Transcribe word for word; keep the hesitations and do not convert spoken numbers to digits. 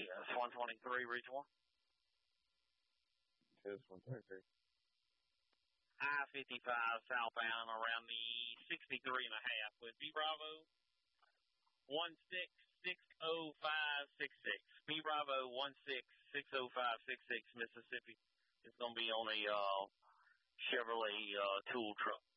Yes, one twenty-three, reach one. Test one twenty-three. I fifty-five southbound around the sixty-three and a half with B Bravo one six six oh five six six. B Bravo one six six oh five six six, Mississippi. It's going to be on a uh, Chevrolet uh, tool truck.